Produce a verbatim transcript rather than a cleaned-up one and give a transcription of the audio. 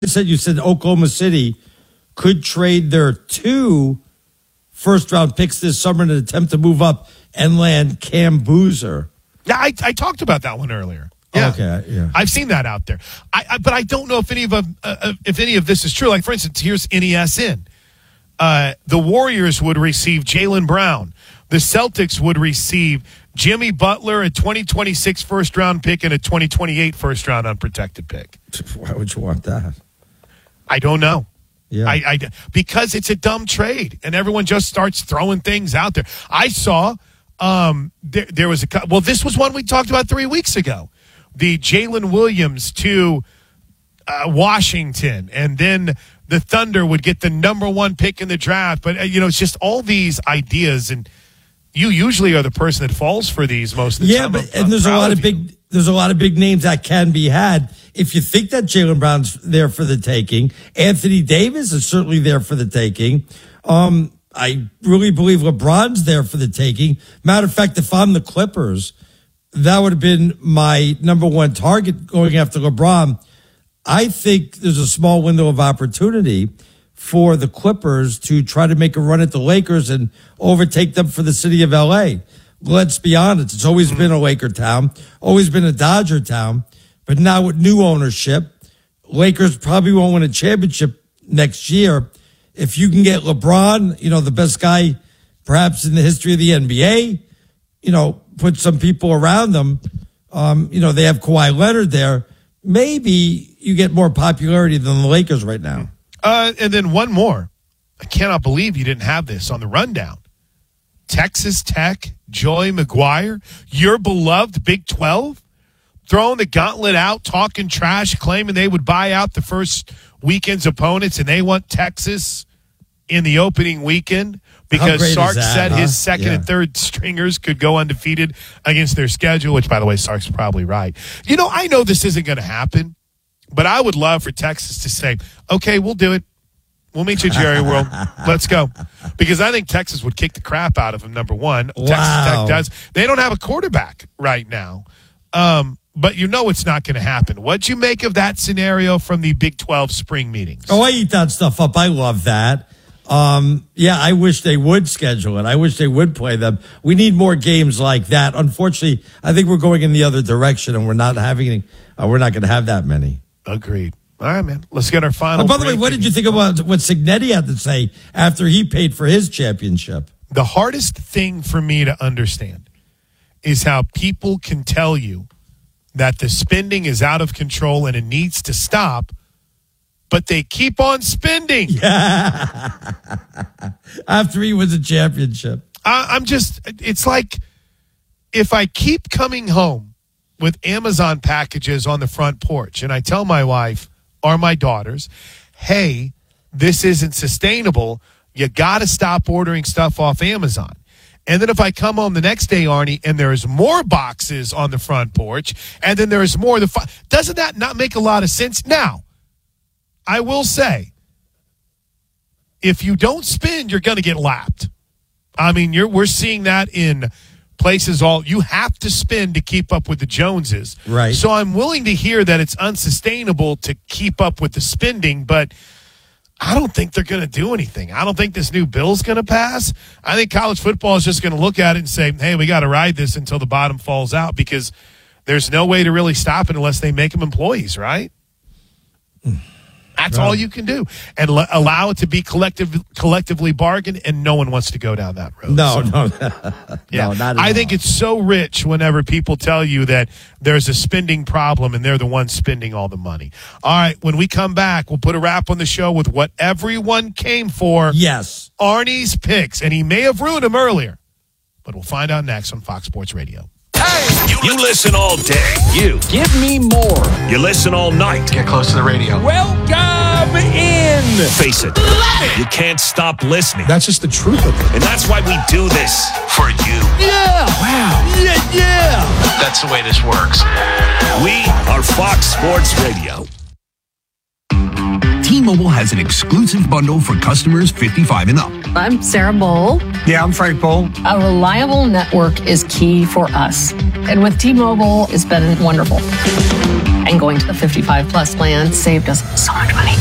said you said Oklahoma City could trade their two first-round picks this summer in an attempt to move up and land Cam Boozer. Yeah, I, I talked about that one earlier. Yeah. Okay, yeah. I've seen that out there. I, I but I don't know if any of uh, if any of this is true. Like, for instance, here's N E S N. Uh, the Warriors would receive Jaylen Brown. The Celtics would receive Jimmy Butler, a twenty twenty-six first-round pick, and a twenty twenty-eight first-round unprotected pick. Why would you want that? I don't know. Yeah. I, I, because it's a dumb trade, and everyone just starts throwing things out there. I saw um, there, there was a – well, this was one we talked about three weeks ago. The Jalen Williams to uh, Washington, and then the Thunder would get the number one pick in the draft. But, uh, you know, it's just all these ideas, and you usually are the person that falls for these most of the yeah, time. Yeah, but and there's a lot of big – there's a lot of big names that can be had. If you think that Jaylen Brown's there for the taking, Anthony Davis is certainly there for the taking. Um, I really believe LeBron's there for the taking. Matter of fact, if I'm the Clippers, that would have been my number one target going after LeBron. I think there's a small window of opportunity for the Clippers to try to make a run at the Lakers and overtake them for the city of L A. Let's be honest. It's always been a Laker town, always been a Dodger town. But now with new ownership, Lakers probably won't win a championship next year. If you can get LeBron, you know, the best guy perhaps in the history of the N B A, you know, put some people around them. Um, you know, they have Kawhi Leonard there. Maybe you get more popularity than the Lakers right now. Uh, and then one more. I cannot believe you didn't have this on the rundown. Texas Tech, Joey McGuire, your beloved Big twelve, throwing the gauntlet out, talking trash, claiming they would buy out the first weekend's opponents, and they want Texas in the opening weekend because Sark that, said huh? his second yeah. and third stringers could go undefeated against their schedule, which, by the way, Sark's probably right. You know, I know this isn't going to happen, but I would love for Texas to say, okay, we'll do it. We'll meet you, Jerry World. Let's go. Because I think Texas would kick the crap out of him, number one. Wow. Texas Tech does. They don't have a quarterback right now. Um, but you know it's not going to happen. What'd you make of that scenario from the Big twelve spring meetings? Oh, I eat that stuff up. I love that. Um, yeah, I wish they would schedule it. I wish they would play them. We need more games like that. Unfortunately, I think we're going in the other direction, and we're not having. Uh, we're not going to have that many. Agreed. All right, man. Let's get our final. Oh, by the way, what did you think about what Cignetti had to say after he paid for his championship? The hardest thing for me to understand is how people can tell you that the spending is out of control and it needs to stop, but they keep on spending. Yeah. After he wins a championship. I, I'm just, it's like if I keep coming home with Amazon packages on the front porch and I tell my wife or my daughters, hey, this isn't sustainable. You got to stop ordering stuff off Amazon. And then if I come home the next day, Arnie, and there's more boxes on the front porch, and then there's more, the fi- doesn't that not make a lot of sense? Now, I will say, if you don't spend, you're going to get lapped. I mean, you're we're seeing that in places all, you have to spend to keep up with the Joneses. Right. So I'm willing to hear that it's unsustainable to keep up with the spending, but I don't think they're going to do anything. I don't think this new bill's going to pass. I think college football is just going to look at it and say, hey, we got to ride this until the bottom falls out because there's no way to really stop it unless they make them employees, right? That's right. All you can do. And l- allow it to be collective, collectively bargained, and no one wants to go down that road. No, so, no. yeah. no, not at I all. think it's so rich whenever people tell you that there's a spending problem and they're the ones spending all the money. All right, when we come back, we'll put a wrap on the show with what everyone came for. Yes. Arnie's picks, and he may have ruined them earlier, but we'll find out next on Fox Sports Radio. Hey, you, you listen all day. You. Give me more. You listen all night. Get close to the radio. Welcome in. Face it. You can't stop listening. That's just the truth of it. And that's why we do this for you. Yeah. Wow. Yeah, yeah. That's the way this works. We are Fox Sports Radio. T-Mobile has an exclusive bundle for customers fifty-five and up. I'm Sarah Bowl. Yeah, I'm Frank Bowl. A reliable network is key for us. And with T-Mobile, it's been wonderful. and going to the fifty-five plus plan saved us so much money.